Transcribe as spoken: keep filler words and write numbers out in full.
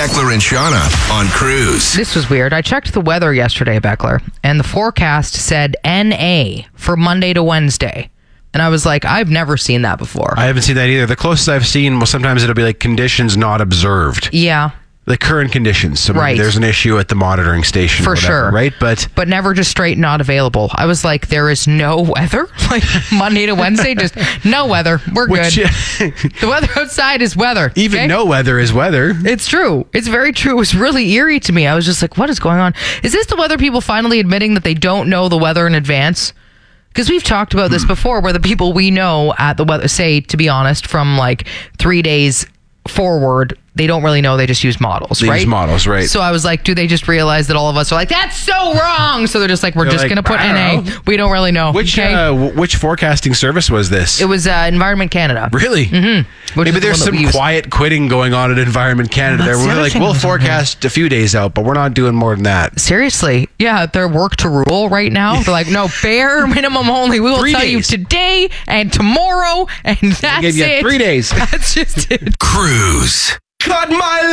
Beckler and Shauna on Cruise. This was weird. I checked the weather yesterday, Beckler, and the forecast said N A for Monday to Wednesday. And I was like, I've never seen that before. I haven't seen that either. The closest I've seen, well, sometimes it'll be like conditions not observed. Yeah. The current conditions. So maybe Right. there's an issue at the monitoring station. For or whatever, sure. Right? But But never just straight not available. I was like, there is no weather? Like Monday to Wednesday, just no weather. We're which, good. The weather outside is weather. even okay? no weather is weather. It's true. It's very true. It was really eerie to me. I was just like, what is going on? Is this the weather people finally admitting that they don't know the weather in advance? Because we've talked about this before, where the people we know at the weather say, to be honest, from like three days forward, they don't really know. They just use models, They right? use models, right. So I was like, do they just realize that all of us are like, that's so wrong? So they're just like, we're They're just like, going to put I N don't A. know. We don't really know. Which okay? uh, w- which forecasting service was this? It was uh, Environment Canada. Really? Mm-hmm. Maybe there's some quiet quitting going on at Environment Canada. That's There, the we're other like, thing we'll that's on here. forecast a few days out, but we're not doing more than that. Seriously. Yeah, they're work to rule right now. They're like, no, bare minimum only. We will Three tell you days. today and tomorrow, and that's Give you it. three days. That's just it. Cruise. Cut my